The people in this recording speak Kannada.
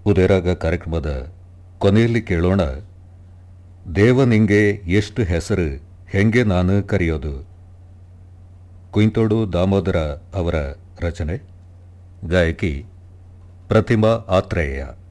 ಉದಯರಾಗ ಕಾರ್ಯಕ್ರಮದ ಕೊನೆಯಲ್ಲಿ ಕೇಳೋಣ, ದೇವ ನಿಂಗೆ ಎಷ್ಟು ಹೆಸರು ಹೆಂಗೆ ನಾನು ಕರೆಯೋದು. ಕುಂತೋಡು ದಾಮೋದರ ಅವರ ರಚನೆ, ಗಾಯಕಿ ಪ್ರತಿಮಾ ಆತ್ರೇಯ.